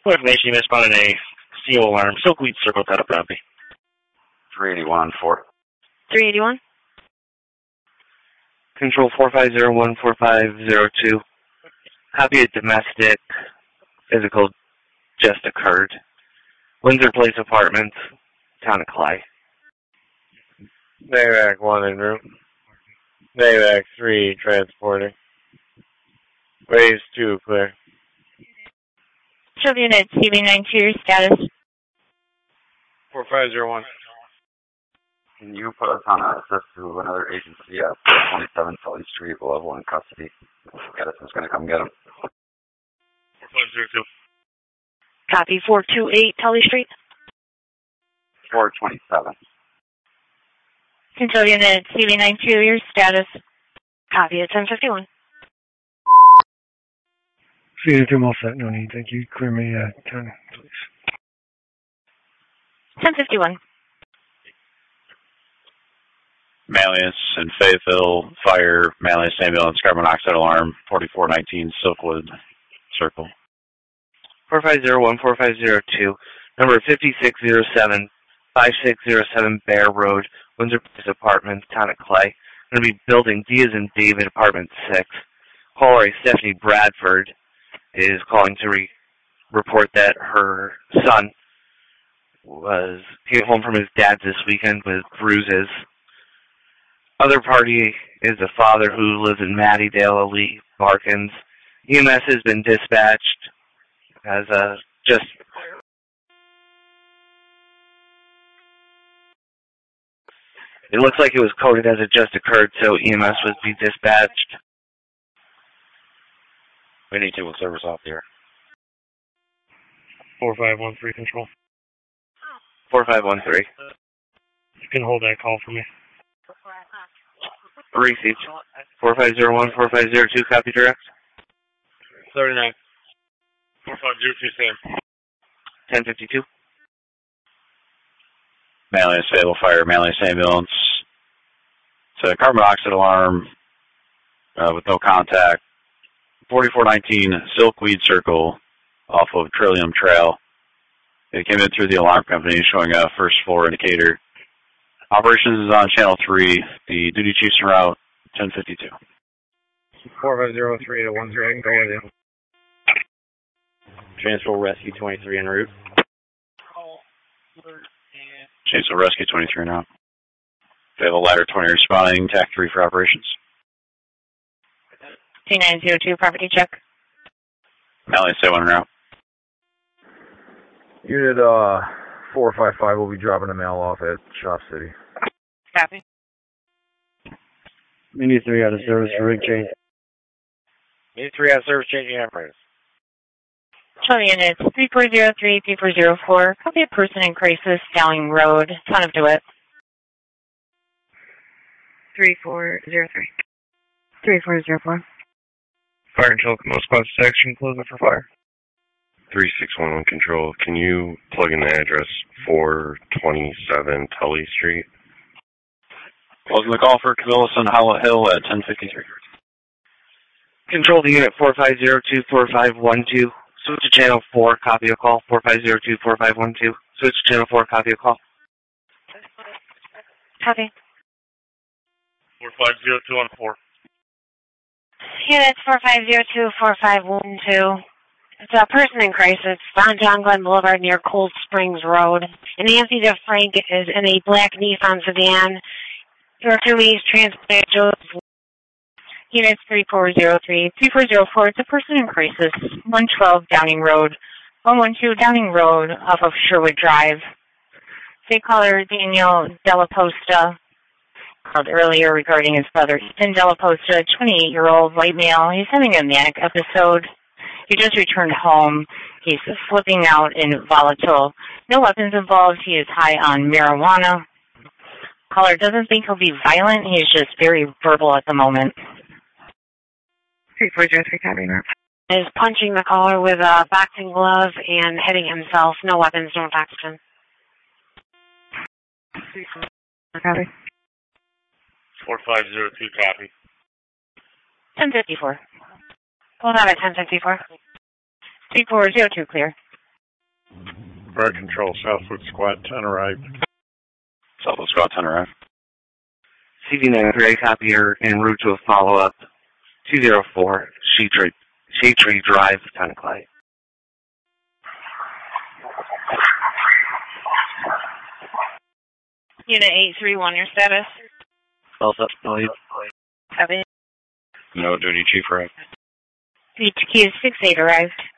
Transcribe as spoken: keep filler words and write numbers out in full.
What information you missed on a C O alarm? Silkweed Circle title copy. three eighty-one on four. three eighty-one. Control four five zero one four five zero two. Copy of domestic physical just occurred. Windsor Place Apartments, Town of Clay. Navac one en route. Navac three transporting. Waves two clear. Show unit C B ninety-two, your status. four five zero one. Can you put us on access to another agency at twenty-seven Tully Street, level in custody? Edison's going to come get him. four five zero two. Copy, four two eight Tully Street. four twenty-seven. Control unit C B ninety-two, your status. Copy at ten fifty-one. C B ninety-two, all set, no need, thank you. Clear me uh, ten, please. ten fifty-one. Malleus and Fayetteville, fire, Malleus ambulance, carbon monoxide alarm, forty-four nineteen Silkwood Circle. four five zero one four five zero two, number fifty-six zero seven, five six zero seven Bear Road, Windsor Place Apartments, Town of Clay. Going to be building D as in David, Apartment six. Caller Stephanie Bradford is calling to re report that her son was came home from his dad's this weekend with bruises. Other party is a father who lives in Mattydale, Lee Barkins. E M S has been dispatched as a just it looks like it was coded as it just occurred, so E M S would be dispatched. We need to service off the air. four five one three control. four five one three. You can hold that call for me. Received. four five zero one four five zero two, copy direct. thirty-nine. four five zero two, same. ten fifty-two. Malleus Fayetteville fire, Malleus ambulance. It's a carbon monoxide alarm uh, with no contact. forty-four nineteen Silkweed Circle off of Trillium Trail. It came in through the alarm company showing a first floor indicator. Operations is on channel three. The duty chief's en route, ten fifty-two. four five zero three to one three, I can go with you. Transfer Rescue twenty-three en route. Chainsaw Rescue twenty-three en route. They have a ladder twenty responding, T A C three for operations. two nine zero two, property check. Malleus A one en route. Unit uh, four five five will be dropping a mail off at Shop City. Copy. Mini three out of service for rig change. Need three out of service changing apparatus. Show units three four zero three, three four zero four. Copy a person in crisis, Dowling Road, Town of DeWitt. three four zero three. three four zero four. Fire and Chillicothe Squad section, closing for fire. three six one one control, can you plug in the address four twenty-seven Tully Street? Closing the call for Camillus and Howlett Hill at ten fifty-three. Control to unit four five zero two four five one two. Switch to channel four, copy a call. four five zero two four five one two. Switch to channel four, copy a call. Copy. four five zero two one four. Units four five zero two four five one two. It's a person in crisis on John Glenn Boulevard near Cold Springs Road. And Nancy DeFrank is in a black Nissan sedan. Your crew is transported to Units three four zero three, three four zero four. It's a person in crisis. one twelve Downing Road. one one two Downing Road off of Sherwood Drive. State caller Daniel Della Posta called earlier regarding his brother Ethan Della Posta, twenty-eight-year-old white male. He's having a manic episode. He just returned home. He's flipping out and volatile. No weapons involved. He is high on marijuana. Caller doesn't think he'll be violent. He's just very verbal at the moment. three four zero three, copy. Is punching the caller with a boxing glove and hitting himself. No weapons, no oxygen. Copy. four five zero two, copy. ten fifty-four. Hold on at ten fifty-four. three four zero two, clear. Fire Control, Southwood Squad ten arrived. Southwood Squad ten arrived. C V nine three, copy her en route to a follow-up. two zero four, Shade Tree, Shade Tree Drive, Town Clay. Unit eight three one, your status? Both up, please. Copy. No duty chief arrived. V Q six eight arrived.